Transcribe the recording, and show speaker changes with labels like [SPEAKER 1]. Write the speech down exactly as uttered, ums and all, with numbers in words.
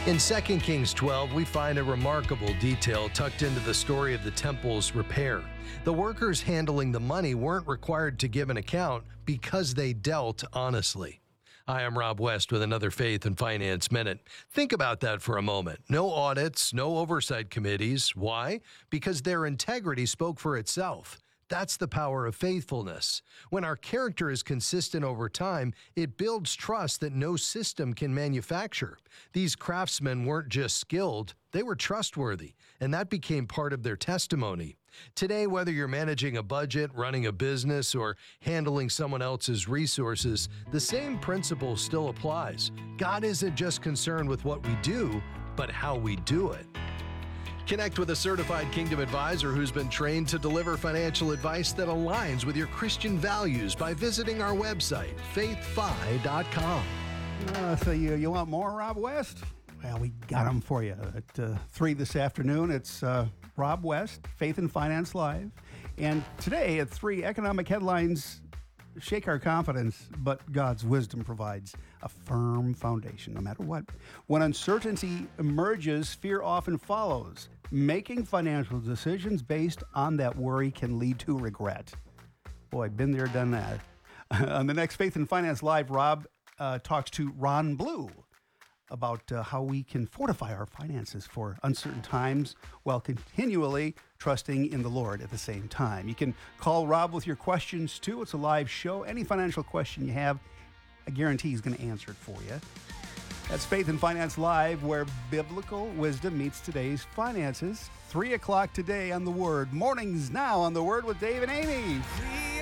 [SPEAKER 1] In Second Kings twelve, we find a remarkable detail tucked into the story of the temple's repair. The workers handling the money weren't required to give an account because they dealt honestly. Hi, I'm Rob West with another Faith and Finance Minute. Think about that for a moment. No audits, no oversight committees. Why? Because their integrity spoke for itself. That's the power of faithfulness. When our character is consistent over time, it builds trust that no system can manufacture. These craftsmen weren't just skilled, they were trustworthy, and that became part of their testimony. Today, whether you're managing a budget, running a business, or handling someone else's resources, the same principle still applies. God isn't just concerned with what we do, but how we do it. Connect with a certified Kingdom advisor who's been trained to deliver financial advice that aligns with your Christian values by visiting our website, faith fi dot com.
[SPEAKER 2] Uh, so you, you want more, Rob West? Well, we got them for you at uh, three this afternoon. It's uh, Rob West, Faith and Finance Live. And today at three, economic headlines shake our confidence, but God's wisdom provides a firm foundation no matter what. When uncertainty emerges, fear often follows. Making financial decisions based on that worry can lead to regret. Boy, been there, done that. On the next Faith and Finance Live, Rob uh, talks to Ron Blue about uh, how we can fortify our finances for uncertain times while continually trusting in the Lord at the same time. You can call Rob with your questions, too. It's a live show. Any financial question you have, I guarantee he's going to answer it for you. That's Faith and Finance Live, where biblical wisdom meets today's finances. three o'clock today on The Word. Mornings now on The Word with Dave and Amy.